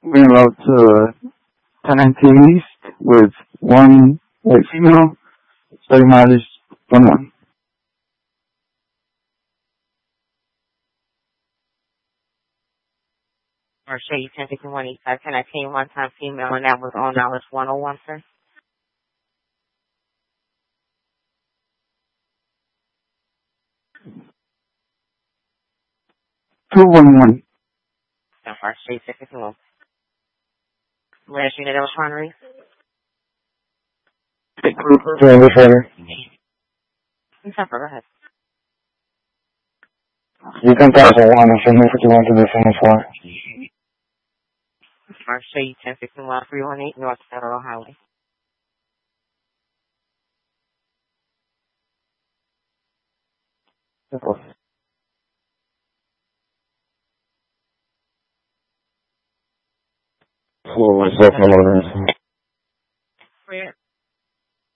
We're about to 1019 East with one white female, study mileage 11. Or Shady 105185, 1019, one-time female, and that was on knowledge 101, sir. 211. So far, Shady 1051. Last unit that was trying to read? Go ahead. You can pass a one and send me 51 to the same floor. Or Shady 1061, 318 North Federal Highway. Hello, myself, I'm on.